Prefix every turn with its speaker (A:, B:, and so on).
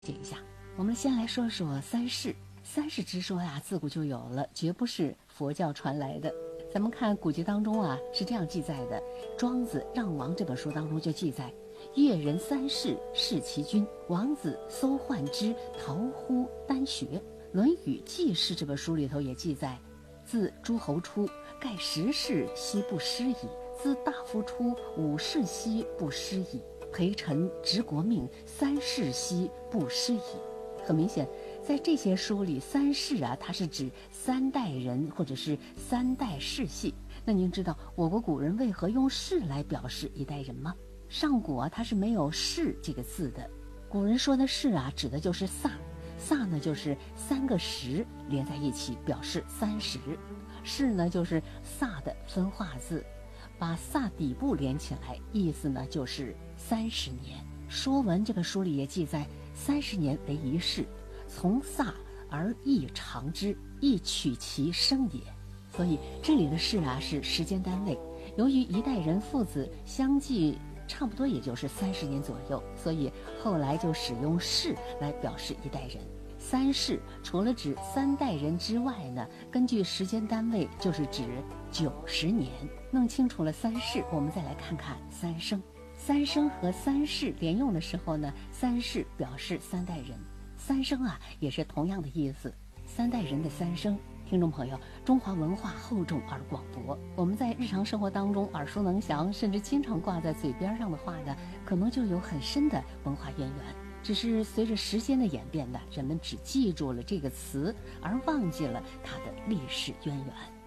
A: 解一下。我们先来说说三世。三世之说呀，自古就有了，绝不是佛教传来的。咱们看古籍当中啊，是这样记载的，《庄子·让王》这本书当中就记载：越人三世，弑其君，王子搜患之，逃乎丹穴。《论语·记事》这本书里头也记载：自诸侯出，盖十世悉不失矣；自大夫出，五世悉不失矣。陪臣执国命，三世悉不失矣。很明显，在这些书里，三世啊，它是指三代人或者是三代世系。那您知道我国古人为何用世来表示一代人吗？上古啊，它是没有世这个字的。古人说的世啊，指的就是萨，萨呢就是三个十连在一起表示30，世呢就是萨的分化字，把萨底部连起来，意思呢就是30年。《说文》这个书里也记载，30年为一世，从萨而异长之，亦取其生也。所以这里的世啊是时间单位。由于一代人父子相继差不多也就是30年左右，所以后来就使用世来表示一代人。三世除了指三代人之外呢，根据时间单位就是指90年。弄清楚了三世，我们再来看看三生。三生和三世连用的时候呢，三世表示三代人，三生啊也是同样的意思，三代人的三生。听众朋友，中华文化厚重而广博，我们在日常生活当中耳熟能详，甚至经常挂在嘴边上的话呢，可能就有很深的文化渊源。只是随着时间的演变呢，人们只记住了这个词，而忘记了它的历史渊源。